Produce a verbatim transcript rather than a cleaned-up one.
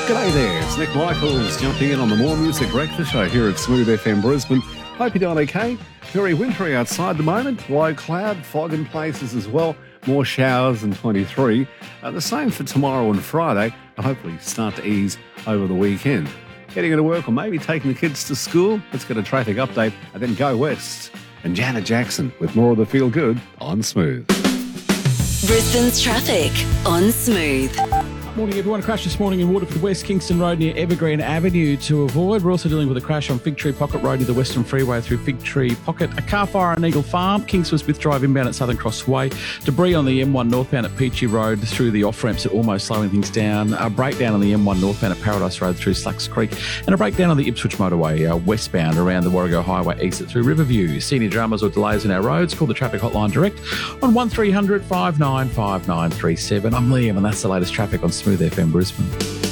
G'day there, it's Nick Michaels jumping in on the More Music Breakfast Show here at Smooth F M Brisbane. Hope you're doing okay. Very wintry outside at the moment, low cloud, fog in places as well, more showers than twenty-three. Uh, the same for tomorrow and Friday, and hopefully start to ease over the weekend. Heading into work or maybe taking the kids to school, let's get a traffic update and then go west. And Janet Jackson with more of the Feel Good on Smooth. Brisbane's traffic on Smooth. Morning everyone. A crash this morning in Waterford West, Kingston Road near Evergreen Avenue to avoid. We're also dealing with a crash on Fig Tree Pocket Road near the Western Freeway through Fig Tree Pocket. A car fire on Eagle Farm, Kingston Smith Drive inbound at Southern Cross Way. Debris on the M one northbound at Peachy Road through the off-ramps at almost slowing things down. A breakdown on the M one northbound at Paradise Road through Slacks Creek. And a breakdown on the Ipswich Motorway uh, westbound around the Warrego Highway exit through Riverview. See any dramas or delays in our roads, call the traffic hotline direct on one three hundred five nine five nine three seven. I'm Liam and that's the latest traffic on Smooth F M Brisbane.